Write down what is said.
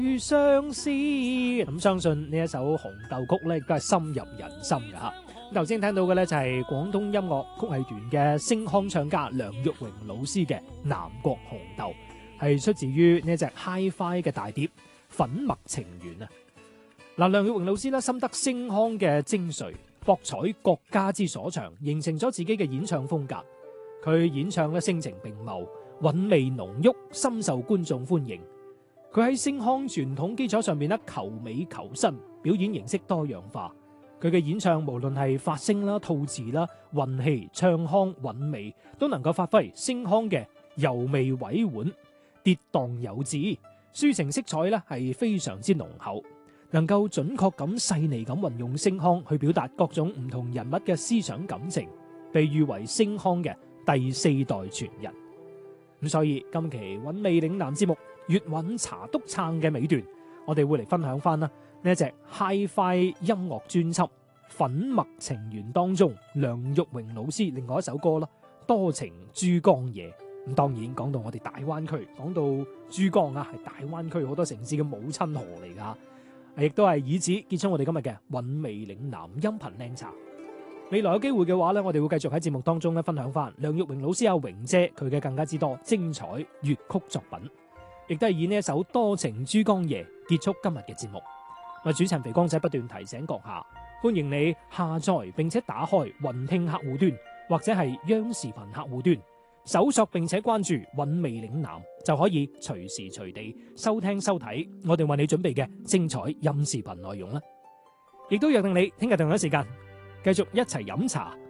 遇相思，咁相信呢一首紅豆曲咧，亦都係深入人心㗎吓。頭先聽到嘅咧就係廣東音樂曲藝團嘅星腔唱家梁玉榮老師嘅《南國紅豆》，係出自於呢一隻 Hi-Fi 嘅大碟《粉墨情緣》啊。嗱，梁玉榮老師咧深得星腔嘅精髓，博採各家之所長，形成咗自己嘅演唱風格。佢演唱咧聲情並茂，韻味濃郁，深受觀眾歡迎。佢喺聲腔傳統基礎上面咧求美求新，表演形式多樣化。佢嘅演唱無論係發聲啦、吐字啦、運氣、唱腔、韻味，都能夠發揮聲腔嘅柔味委婉、跌宕有致，抒情色彩咧係非常之濃厚，能夠準確咁細膩咁運用聲腔去表達各種唔同人物嘅思想感情，被譽為聲腔嘅第四代傳人。咁所以今期韻味嶺南節目粵韻茶篤撐嘅尾段，我哋會嚟分享翻啦呢一隻 Hi-Fi 音樂專輯《粉墨情緣》當中梁玉榮老師另外一首歌啦，《多情珠江夜》。咁當然講到我哋大灣區，講到珠江啊，係大灣區好多城市嘅母親河嚟噶，亦都係以此結束我哋今日嘅韻味嶺南音頻靚茶。未來有機會嘅話咧，我哋會繼續喺節目當中咧分享翻梁玉榮老師阿榮姐佢嘅更加之多精彩粵曲作品，亦都係以呢一首《多情珠江夜》結束今日嘅節目。我主持人肥光仔不斷提醒閣下，歡迎你下載並且打開雲聽客戶端或者係央視頻客戶端，搜索並且關注韻味嶺南，就可以隨時隨地收聽收睇我哋為你準備嘅精彩音視頻內容啦。亦都約定你聽日同樣時間繼續一齊飲茶